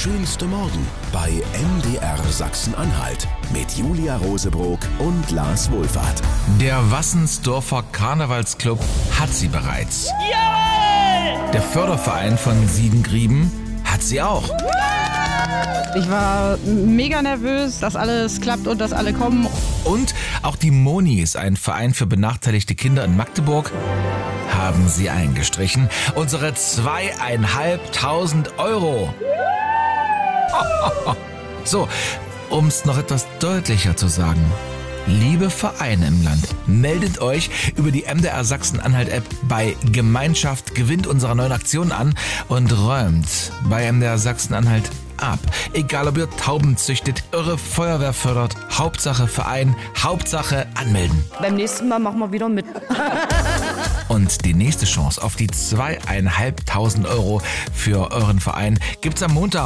schönste Morgen bei MDR Sachsen-Anhalt mit Julia Rosebrock und Lars Wohlfahrt. Der Wassensdorfer Karnevalsclub hat sie bereits. Jawohl! Der Förderverein von Siedengrieben hat sie auch. Ich war mega nervös, dass alles klappt und dass alle kommen. Und auch die Monis, ein Verein für benachteiligte Kinder in Magdeburg, haben sie eingestrichen. Unsere 2.500 Euro. So, um es noch etwas deutlicher zu sagen. Liebe Vereine im Land, meldet euch über die MDR Sachsen-Anhalt-App bei Gemeinschaft gewinnt unserer neuen Aktion an und räumt bei MDR Sachsen-Anhalt ab. Egal ob ihr Tauben züchtet, irre Feuerwehr fördert, Hauptsache Verein, Hauptsache anmelden. Beim nächsten Mal machen wir wieder mit. Und die nächste Chance auf die 2.500 Euro für euren Verein gibt's am Montag.